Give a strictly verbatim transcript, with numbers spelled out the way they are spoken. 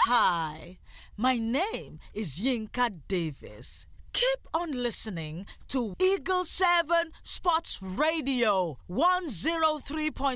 Hi, my name is Yinka Davis. Keep on listening to Eagle seven Sports Radio one oh three point